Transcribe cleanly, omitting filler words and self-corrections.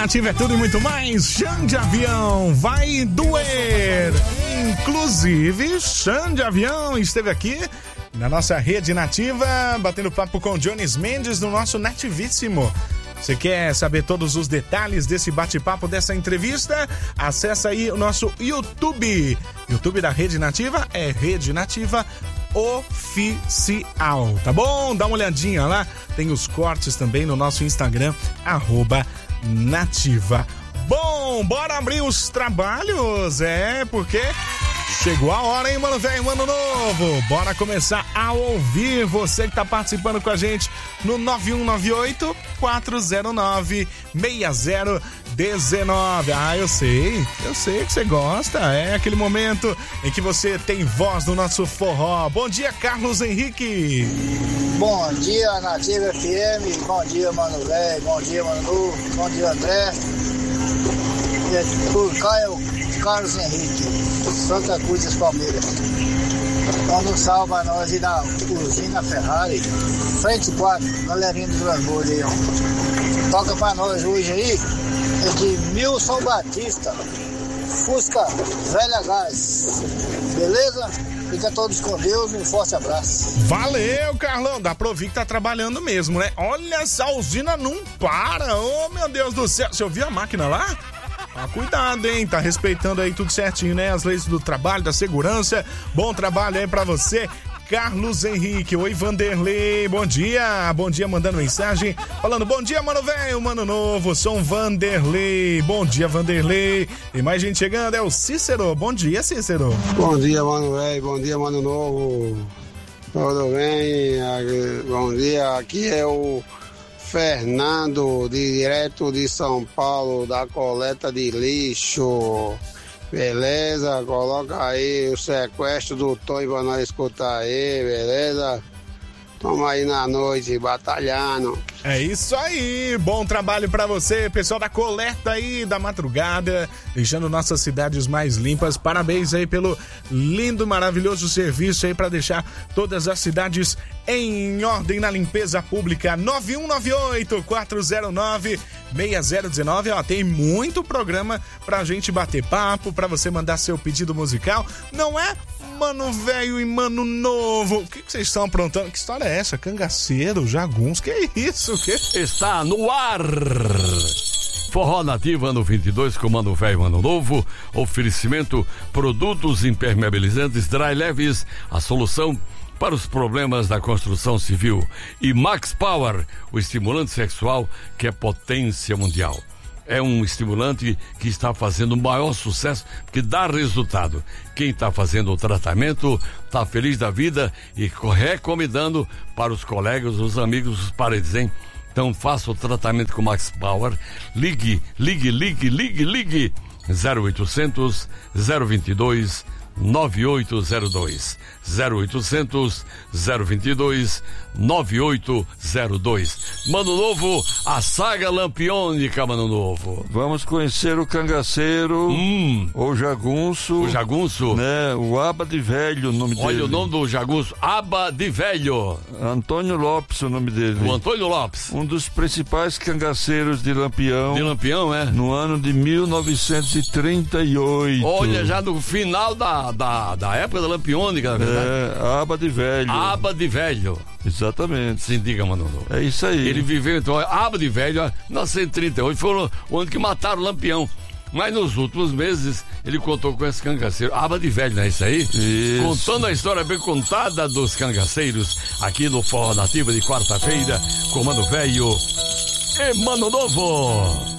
Nativa é tudo e muito mais. Xande Avião vai doer. Inclusive, Xande Avião esteve aqui na nossa rede nativa, batendo papo com Jones Mendes no nosso Nativíssimo. Você quer saber todos os detalhes desse bate-papo, dessa entrevista? Acessa aí o nosso YouTube. YouTube da Rede Nativa é Rede Nativa Oficial, tá bom? Dá uma olhadinha lá. Tem os cortes também no nosso Instagram, @nativa. Bom, bora abrir os trabalhos, porque chegou a hora, hein, mano velho, mano novo. Bora começar a ouvir você que tá participando com a gente no 9198-409-6019. Ah, eu sei que você gosta. É aquele momento em que você tem voz no nosso forró. Bom dia, Carlos Henrique. Bom dia, Nativa FM. Bom dia, mano velho. Bom dia, mano novo. Bom dia, André. Por cá é o Carlos Henrique, Santa Cruz das Palmeiras. Manda um salve pra nós e da usina Ferrari, frente 4, galerinha dos Lamborghini aí, ó. Toca pra nós hoje aí, é de Milson Batista, Fusca Velha Gás. Beleza? Fica todos com Deus, um forte abraço. Valeu, Carlão. Dá pra ouvir que tá trabalhando mesmo, né? Olha, essa usina não para. Oh, meu Deus do céu. Você ouviu a máquina lá? Ah, cuidado, hein? Tá respeitando aí tudo certinho, né? As leis do trabalho, da segurança. Bom trabalho aí pra você, Carlos Henrique. Oi, Vanderlei. Bom dia. Bom dia, mandando mensagem. Falando, bom dia, mano velho, mano novo. Sou um Vanderlei. Bom dia, Vanderlei. Tem mais gente chegando, é o Cícero. Bom dia, Cícero. Bom dia, mano velho. Bom dia, mano novo. Tudo bem? Bom dia. Aqui é o Fernando, direto de São Paulo, da coleta de lixo. Beleza? Coloca aí o sequestro do Tonho pra nós escutar aí, beleza? Tamo aí na noite, batalhando. É isso aí, bom trabalho pra você, pessoal da coleta aí da madrugada, deixando nossas cidades mais limpas. Parabéns aí pelo lindo, maravilhoso serviço aí pra deixar todas as cidades em ordem na limpeza pública. 9198-409-6019. Ó, tem muito programa pra gente bater papo, pra você mandar seu pedido musical, não é? Mano velho e mano novo, o que vocês estão aprontando? Que história é essa? Cangaceiro, jagunço, que isso? Que? Está no ar Forró Nativa ano 22, com Mano Velho e Mano Novo. Oferecimento produtos impermeabilizantes Dry Leves, a solução para os problemas da construção civil. E Max Power, o estimulante sexual que é potência mundial. É um estimulante que está fazendo o maior sucesso, que dá resultado. Quem está fazendo o tratamento está feliz da vida e recomendando para os colegas, os amigos, os parentes, hein? Então faça o tratamento com Max Power. Ligue 0800 022 9802 0800 022 9802. Mano Novo, a saga lampiônica, Mano Novo. Vamos conhecer o cangaceiro, ou jagunço. O jagunço, né? O Aba de Velho, o nome dele. Olha o nome do jagunço, Aba de Velho. Antônio Lopes, o nome dele. O Antônio Lopes. Um dos principais cangaceiros de Lampião. De Lampião, é? No ano de 1938. Olha, já no final da época da lampiônica, verdade? Aba de Velho. Aba de Velho. Exatamente. Sim, diga, mano. É isso aí. Ele viveu, então, Aba de Velho, 1938, foi o ano que mataram o Lampião. Mas nos últimos meses, ele contou com esse cangaceiro. Aba de Velho, não é isso aí? Isso. Contando a história bem contada dos cangaceiros, aqui no Forró Nativa de quarta-feira, com Mano Velho e Mano Novo.